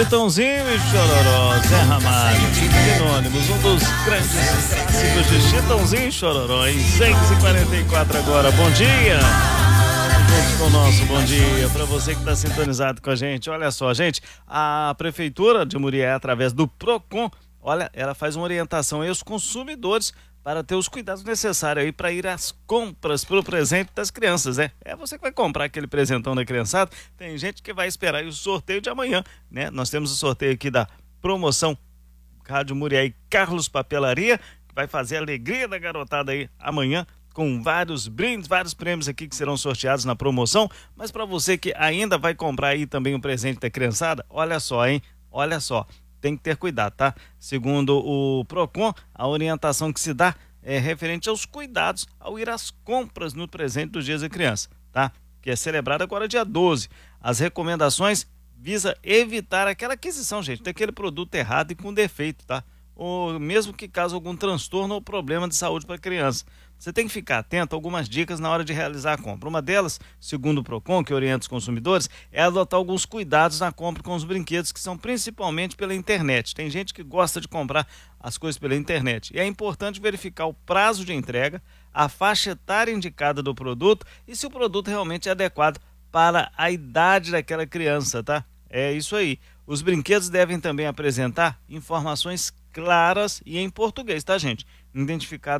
Chitãozinho e Chororó, Zé Ramalho, sinônimos, um dos grandes clássicos de Chitãozinho e Chororó, em 6h44 agora. Bom dia! Juntos com o nosso bom dia para você que está sintonizado com a gente. Olha só, gente, a Prefeitura de Murié, através do PROCON, olha, ela faz uma orientação aí aos consumidores para ter os cuidados necessários aí para ir às compras para o presente das crianças, né? É você que vai comprar aquele presentão da criançada. Tem gente que vai esperar aí o sorteio de amanhã, né? Nós temos o sorteio aqui da promoção Rádio Murié e Carlos Papelaria, que vai fazer a alegria da garotada aí amanhã, com vários brindes, vários prêmios aqui que serão sorteados na promoção. Mas para você que ainda vai comprar aí também um presente da criançada, olha só, hein? Olha só. Tem que ter cuidado, tá? Segundo o PROCON, a orientação que se dá é referente aos cuidados ao ir às compras no presente dos dias da criança, tá? Que é celebrado agora dia 12. As recomendações visa evitar aquela aquisição, gente, daquele produto errado e com defeito, tá? Ou mesmo que cause algum transtorno ou problema de saúde para a criança. Você tem que ficar atento a algumas dicas na hora de realizar a compra. Uma delas, segundo o PROCON, que orienta os consumidores, é adotar alguns cuidados na compra com os brinquedos, que são principalmente pela internet. Tem gente que gosta de comprar as coisas pela internet. E é importante verificar o prazo de entrega, a faixa etária indicada do produto e se o produto realmente é adequado para a idade daquela criança, tá? É isso aí. Os brinquedos devem também apresentar informações claras e em português, tá, gente? Identificado